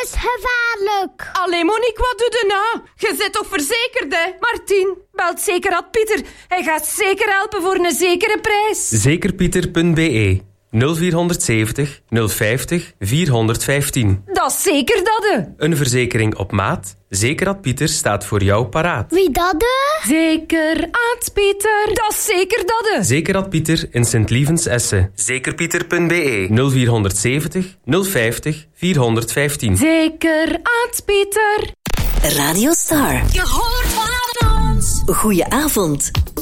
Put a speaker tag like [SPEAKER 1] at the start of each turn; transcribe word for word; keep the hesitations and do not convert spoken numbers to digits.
[SPEAKER 1] is gevaarlijk.
[SPEAKER 2] Allee, Monique, wat doe je nou? Je zit toch verzekerd, hè? Martien, belt Zekerad Pieter. Hij gaat zeker helpen voor een zekere prijs.
[SPEAKER 3] zekerpieter punt b e nul vierhonderdzeventig nul vijftig vierhonderdvijftien.
[SPEAKER 2] Dat is zeker dat, hè?
[SPEAKER 3] Een verzekering op maat. Zekerad Pieter staat voor jou paraat.
[SPEAKER 1] Wie dat, hè?
[SPEAKER 2] Zekerad Pieter. Dat is zeker dat, hè?
[SPEAKER 3] Zekerad Pieter in Sint-Lievens-Essen. zekerpieter punt b e nul vierhonderdzeventig nul vijftig vierhonderdvijftien.
[SPEAKER 2] Zekerad Pieter.
[SPEAKER 4] Radio Star.
[SPEAKER 5] Je hoort van ons.
[SPEAKER 4] Goeie avond.